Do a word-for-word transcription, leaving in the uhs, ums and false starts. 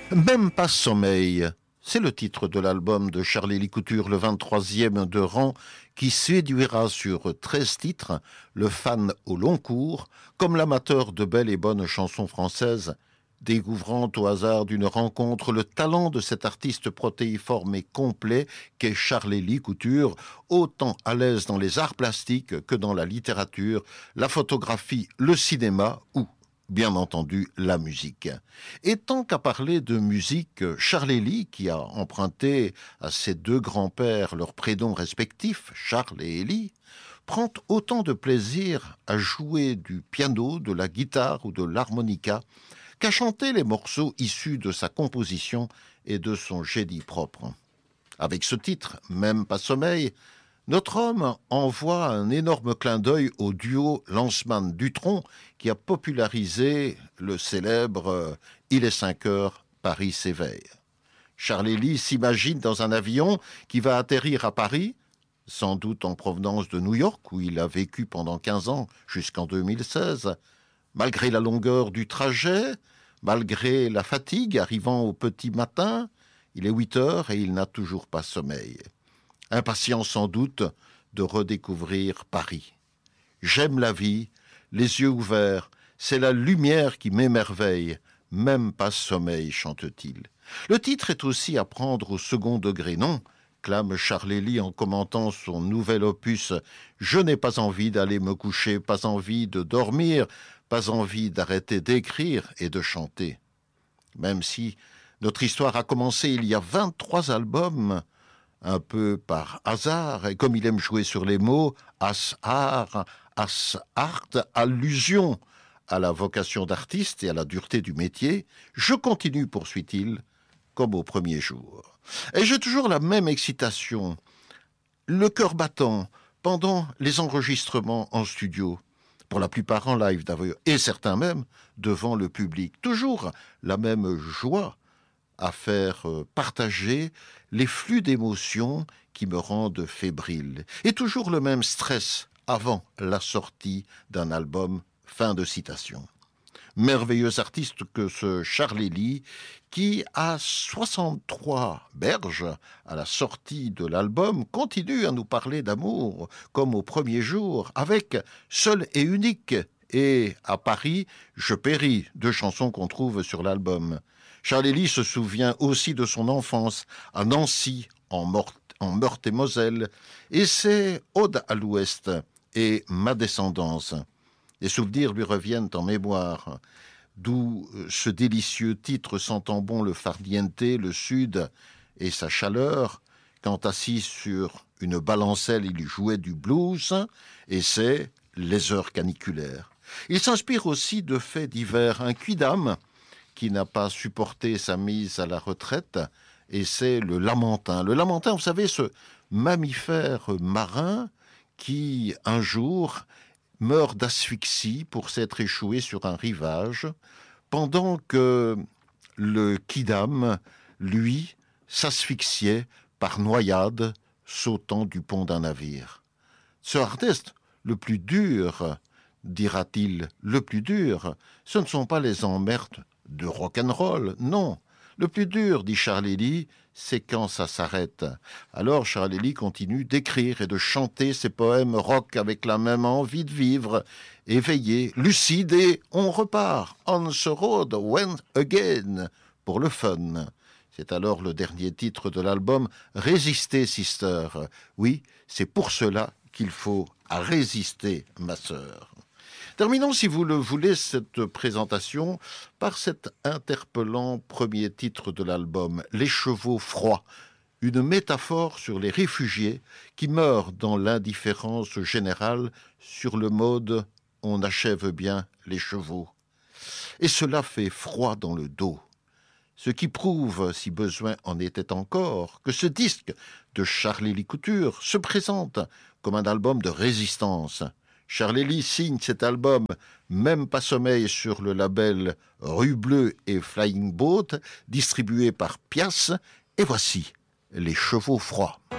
Même pas sommeil. C'est le titre de l'album de Charlie Couture, le vingt-troisième de rang, qui séduira sur treize titres le fan au long cours, comme l'amateur de belles et bonnes chansons françaises, découvrant au hasard d'une rencontre le talent de cet artiste protéiforme et complet qu'est Charlie Couture, autant à l'aise dans les arts plastiques que dans la littérature, la photographie, le cinéma ou bien entendu, la musique. Et tant qu'à parler de musique, Charles Lee, qui a emprunté à ses deux grands-pères leurs prénoms respectifs, Charles et Élie, prend autant de plaisir à jouer du piano, de la guitare ou de l'harmonica qu'à chanter les morceaux issus de sa composition et de son génie propre. Avec ce titre, Même pas sommeil, notre homme envoie un énorme clin d'œil au duo Lanzmann-Dutronc qui a popularisé le célèbre « Il est cinq heures, Paris s'éveille ». Charles Lee s'imagine dans un avion qui va atterrir à Paris, sans doute en provenance de New York où il a vécu pendant quinze ans jusqu'en deux mille seize. Malgré la longueur du trajet, malgré la fatigue arrivant au petit matin, il est huit heures et il n'a toujours pas sommeil. Impatient sans doute de redécouvrir Paris. J'aime la vie, les yeux ouverts, c'est la lumière qui m'émerveille, même pas sommeil, chante-t-il. Le titre est aussi à prendre au second degré, non, clame Charles Lee en commentant son nouvel opus. Je n'ai pas envie d'aller me coucher, pas envie de dormir, pas envie d'arrêter d'écrire et de chanter. Même si notre histoire a commencé il y a vingt-trois albums, un peu par hasard, et comme il aime jouer sur les mots, as art, as art, allusion à la vocation d'artiste et à la dureté du métier, je continue, poursuit-il, comme au premier jour. Et j'ai toujours la même excitation, le cœur battant, pendant les enregistrements en studio, pour la plupart en live d'ailleurs, et certains même devant le public. Toujours la même joie à faire partager les flux d'émotions qui me rendent fébrile. Et toujours le même stress avant la sortie d'un album. Fin de citation. Merveilleux artiste que ce Charles Lee, qui à soixante-trois berges à la sortie de l'album, continue à nous parler d'amour comme au premier jour, avec Seul et unique et À Paris, je péris, deux chansons qu'on trouve sur l'album. Charles Lee se souvient aussi de son enfance à Nancy, en, Mort- en Meurthe-et-Moselle, et c'est Ode à l'Ouest et Ma descendance. Les souvenirs lui reviennent en mémoire, d'où ce délicieux titre sentant bon le farniente, le sud et sa chaleur, quand assis sur une balancelle il jouait du blues, et c'est Les heures caniculaires. Il s'inspire aussi de faits divers, un quidam qui n'a pas supporté sa mise à la retraite, et c'est le lamentin. Le lamentin, vous savez, ce mammifère marin qui, un jour, meurt d'asphyxie pour s'être échoué sur un rivage, pendant que le quidam, lui, s'asphyxiait par noyade, sautant du pont d'un navire. Ce artiste, le plus dur, dira-t-il, le plus dur, ce ne sont pas les emmerdes de rock'n'roll, non. Le plus dur, dit Charles Lee, c'est quand ça s'arrête. Alors Charles Lee continue d'écrire et de chanter ses poèmes rock avec la même envie de vivre, éveillé, lucide, et on repart. On the road went again, pour le fun. C'est alors le dernier titre de l'album, Résister, sister. Oui, c'est pour cela qu'il faut résister, ma sœur. Terminons, si vous le voulez, cette présentation par cet interpellant premier titre de l'album, Les chevaux froids, une métaphore sur les réfugiés qui meurent dans l'indifférence générale sur le mode « on achève bien les chevaux ». Et cela fait froid dans le dos. Ce qui prouve, si besoin en était encore, que ce disque de Charles Lee Couture se présente comme un album de résistance. Charles Lee signe cet album Même pas sommeil sur le label Rue Bleue et Flying Boat, distribué par Pias, et voici Les chevaux froids.